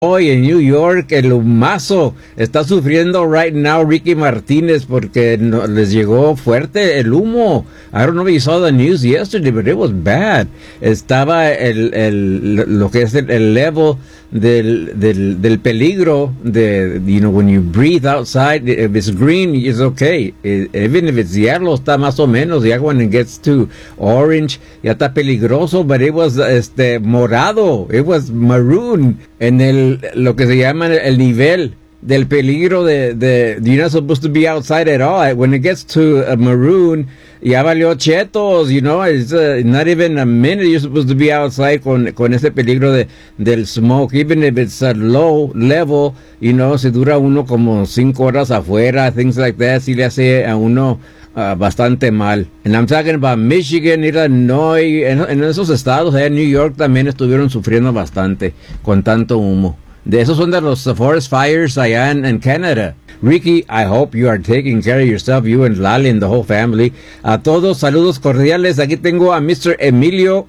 Hoy en New York, el humazo está sufriendo right now Ricky Martínez porque les llegó fuerte el humo. I don't know if you saw the news yesterday, but it was bad. Estaba lo que es el level del peligro when you breathe outside, if it's green, it's okay. Even if it's yellow, está más o menos. Ya when it gets to orange, ya está peligroso, but it was morado, it was maroon. En lo que se llama el nivel del peligro you're not supposed to be outside at all. When it gets to a maroon, ya valió chetos, it's not even a minute you're supposed to be outside con ese peligro del smoke, even if it's a low level, se dura uno como 5 horas afuera, things like that, si le hace a uno bastante mal. And I'm talking about Michigan, Illinois, en esos estados, en New York también estuvieron sufriendo bastante con tanto humo. De esos son de los forest fires allá en Canadá. Ricky, I hope you are taking care of yourself, you and Lali and the whole family. A todos, saludos cordiales. Aquí tengo a Mr. Emilio